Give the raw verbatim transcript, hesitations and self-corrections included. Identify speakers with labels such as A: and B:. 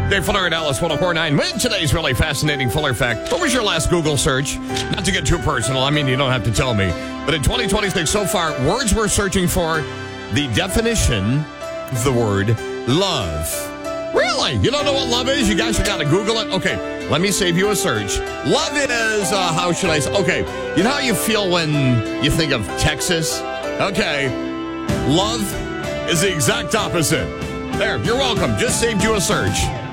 A: Dave Fuller at Alice one oh four point nine with today's really fascinating Fuller fact. What was your last Google search? Not to get too personal, I mean, you don't have to tell me. But in twenty twenty-six so far, words we're searching for, the definition of the word love. Really? You don't know what love is? You guys have got to Google it? Okay, let me save you a search. Love is, uh, how should I say? Okay, you know how you feel when you think of Texas? Okay, love is the exact opposite. There, you're welcome. Just saved you a search.